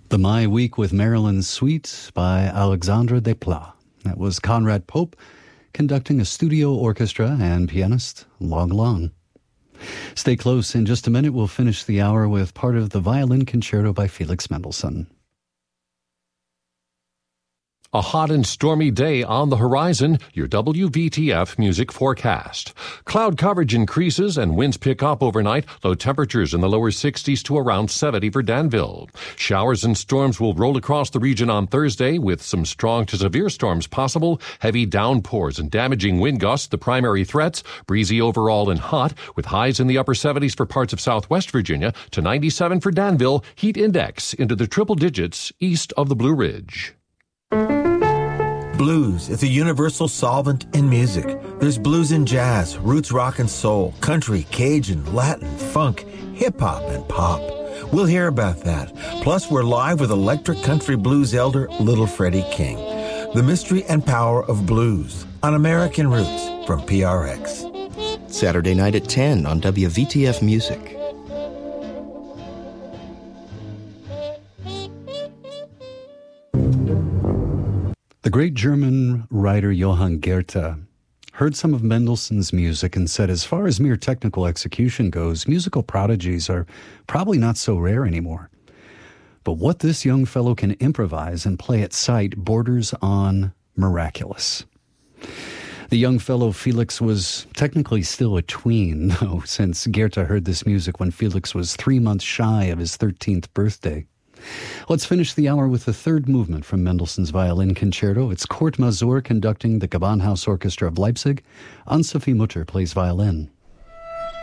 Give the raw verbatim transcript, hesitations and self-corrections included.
The My Week with Marilyn Suite by Alexandre Desplat. That was Conrad Pope conducting a studio orchestra and pianist Long Long. Stay close. In just a minute, we'll finish the hour with part of the Violin Concerto by Felix Mendelssohn. A hot and stormy day on the horizon, your W V T F music forecast. Cloud coverage increases and winds pick up overnight, low temperatures in the lower sixties to around seventy for Danville. Showers and storms will roll across the region on Thursday with some strong to severe storms possible, heavy downpours and damaging wind gusts the primary threats, breezy overall and hot, with highs in the upper seventies for parts of southwest Virginia to ninety-seven for Danville, heat index into the triple digits east of the Blue Ridge. Blues is a universal solvent in music. There's blues in jazz, roots rock and soul, country, Cajun, Latin, funk, hip-hop, and pop. We'll hear about that. Plus, we're live with electric country blues elder Little Freddie King. The mystery and power of blues on American Roots from P R X. Saturday night at ten on W V T F Music. The great German writer Johann Goethe heard some of Mendelssohn's music and said, as far as mere technical execution goes, musical prodigies are probably not so rare anymore. But what this young fellow can improvise and play at sight borders on miraculous. The young fellow Felix was technically still a tween, though, since Goethe heard this music when Felix was three months shy of his thirteenth birthday. Let's finish the hour with the third movement from Mendelssohn's Violin Concerto. It's Kurt Masur conducting the Gewandhaus Orchestra of Leipzig. Anne-Sophie Mutter plays violin.